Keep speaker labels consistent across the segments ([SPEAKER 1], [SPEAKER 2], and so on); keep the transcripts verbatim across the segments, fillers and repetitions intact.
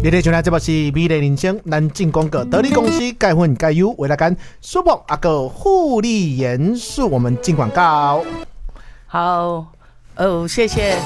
[SPEAKER 1] 你哋现在这部是美丽人生，咱进广告，得力公司钙粉钙油为了干舒服啊个护理元素，我们进广告。
[SPEAKER 2] 好，哦，谢谢。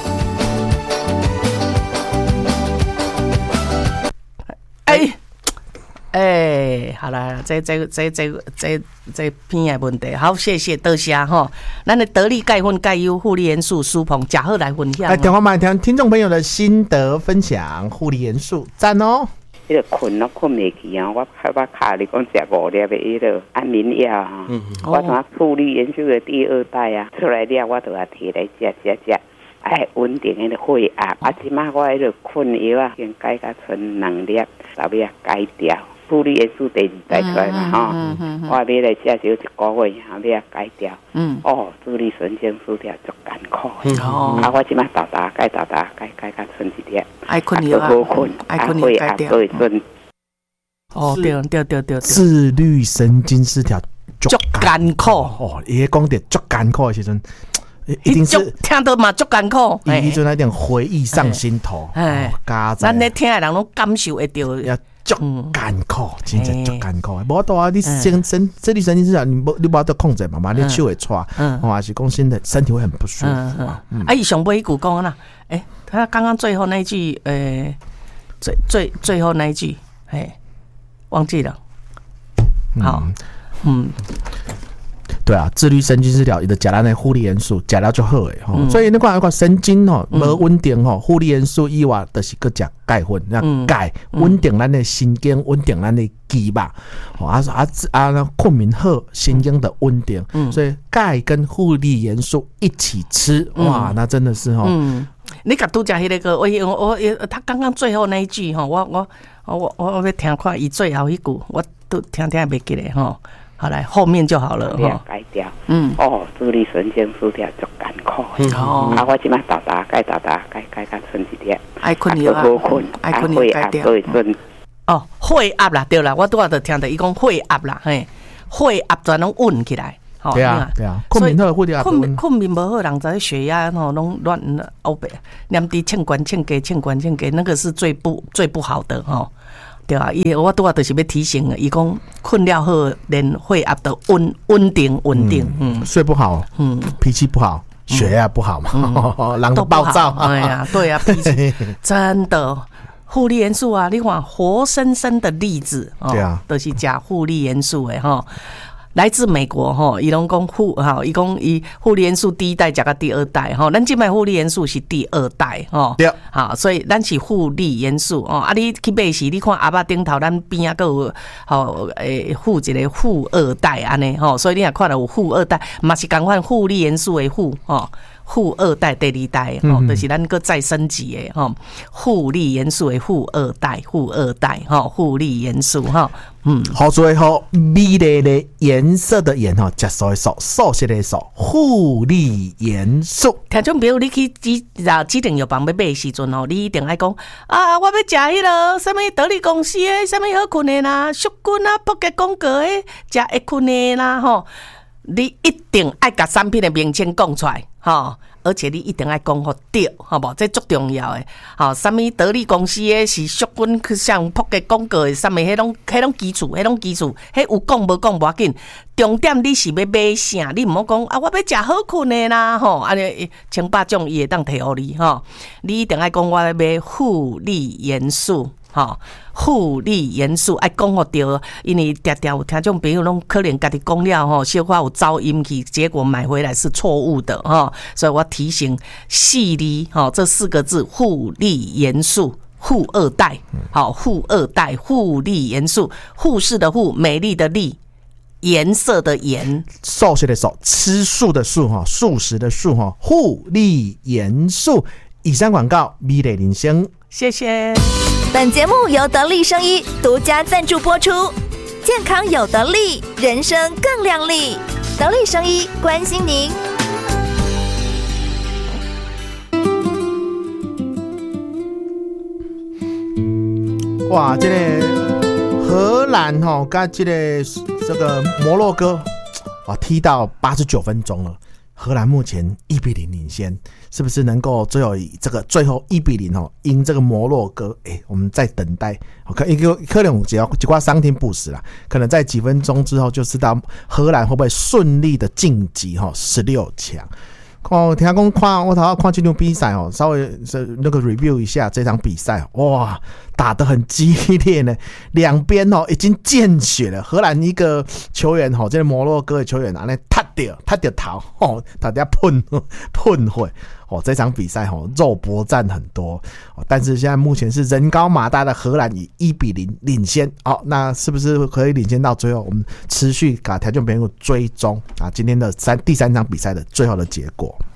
[SPEAKER 2] 哎。哎，好啦，这这这这这这片的问题，好，谢谢，多谢哈。咱的得力钙粉钙优护理元素舒鹏，假好来分享。
[SPEAKER 1] 来，电话麦听听众朋友的心得分享，护理元素赞哦。
[SPEAKER 3] 迄个困哦，困袂去啊！我我卡你讲食五粒的迄个安眠药啊，嗯、我像护理元素的第二代啊，出来了我都要摕来食食食，哎，稳定迄个血压。啊，即马我迄个困药啊，先改到剩两粒，后尾啊改掉。护理元素第二代出来嘛吼，嗯嗯嗯、我买来吃少一个月，后尾啊改掉。嗯，哦，注意神经失调足艰苦。嗯哦，啊，我即马豆豆改豆豆改改改剩一粒。
[SPEAKER 2] 爱困药啊，爱困药改掉。哦，对对对对，
[SPEAKER 1] 自律神经失调
[SPEAKER 2] 足艰苦。
[SPEAKER 1] 哦，伊讲的足艰苦的时阵。一定是
[SPEAKER 2] 听到嘛足艰苦，
[SPEAKER 1] 伊就那点回忆上心头，哎，
[SPEAKER 2] 咱咧听的人拢感受会到，
[SPEAKER 1] 要足艰苦，真正足艰苦。无多啊，你身身自律神经失调，你无你无法度控制嘛，嘛你手会喘，或是讲身的身体会很不舒服。啊，
[SPEAKER 2] 伊上尾一句讲啦，哎，他刚刚最后那一句，呃，最最最后那一句，哎，忘记了。好，嗯。
[SPEAKER 1] 对啊，自律神经失调，伊就食咱的护理元素，食了就好诶吼。嗯、所以你看，那个神经吼无稳定吼，护理元素以外，就是搁食钙粉，那钙稳定咱的神经，稳定咱的肌肉，吼啊啊啊，困眠好，神经的稳定。嗯、所以钙跟护理元素一起吃，哇，那真的是吼。
[SPEAKER 2] 嗯，你甲拄食迄个，我我我，他刚刚最后那一句吼，我我我我我要听看伊最后一句，我都听听袂记咧吼。好来，后面就好了哈。
[SPEAKER 3] 改掉，嗯，哦，自律神经失调足艰苦。哦，啊，我即马豆豆改豆豆改改改剩一点，
[SPEAKER 2] 爱困药啊，爱困药改掉。哦，血压啦，对啦，我拄仔就听到伊讲血压啦，嘿，血压全拢稳起来。
[SPEAKER 1] 对啊，对啊，困眠好，血压
[SPEAKER 2] 困困眠无好，人在血压吼拢乱欧北，念滴欠关欠给欠关欠给，那个是最不最不好的哈。对啊，伊我拄仔就是要提醒，伊讲困了后，连血压都稳稳定稳定，
[SPEAKER 1] 嗯，睡不好，嗯，脾气不好，血压不好嘛，人都暴躁，
[SPEAKER 2] 哎呀，对啊，脾气真的。护理元素啊，你看活生生的例子，对啊，都是加护理元素的哈。来自美国哈，伊拢讲护哈，伊讲伊护理元素第一代加个第二代哈，咱即卖护理元素是第二代哈，对，好，所以咱是护理元素哦。啊，你去买时，你看阿爸顶头咱边啊个有吼诶附一个富二代安尼吼，所以你若看到有富二代，嘛是共款护理元素的富吼。富二代第二代吼，就是咱个再升级的吼，护理元素的富二代，富二代吼，护理元素哈，嗯，
[SPEAKER 1] 好做好美丽的颜色的颜吼，食素的素，素食的素，护理元素。
[SPEAKER 2] 听种，比如你去指啊指定药房要买的时阵吼，你一定爱讲啊，我要食迄个什么得力公司的什么好困的啦，旭君啊，北吉广告的食会困的啦吼。你一定爱把产品的名称讲出来，吼，而且你一定爱讲好对，好不？这足重要的，吼，什么得力公司的是旭君去上扑嘅广告的，什么迄种迄种基础，迄种基础，迄有讲无讲无要紧，重点你是要买啥？你唔好讲啊，我要食好困的啦，吼，安尼千百种伊会当摕互你，吼，你一定爱讲我要买护理元素。吼，护理元素爱讲好对，因为常常有听众朋友拢可能家己讲了吼，小可有噪音去，结果买回来是错误的哈，所以我提醒细粒哈这四个字护理元素。护二代，好，护二代，护理元素，护士的护，美丽的丽，颜色的颜，
[SPEAKER 1] 素食的素，吃素的素哈，素食的素哈，护理元素。以上广告，美丽人生，
[SPEAKER 2] 谢谢。
[SPEAKER 4] 本节目由得力生医独家赞助播出，健康有得力，人生更亮丽。得力生医关心您。
[SPEAKER 1] 哇，这个荷兰哈，跟这个这个摩洛哥，哇，踢到八十九分钟了。 荷兰目前一比零领先，是不是能够最后以这个最后一比零哦赢这个摩洛哥？哎、欸，我们在等待，可一个可能只要几挂伤停不死啦，可能在几分钟之后就知道荷兰会不会顺利的晋级哈十六强。哦，听讲看我头下看这场比赛哦，稍微那个 review 一下这场比赛，哇，打得很激烈呢，两边哦已经见血了。荷兰一个球员哦，这个摩洛哥的球员啊，那踢掉踢掉头哦，大家喷喷火哦，这场比赛哦肉搏战很多、哦，但是现在目前是人高马大的荷兰以一比零领先哦，那是不是可以领先到最后？我们持续把条件朋友追踪啊，今天的三第三场比赛的最后的结果。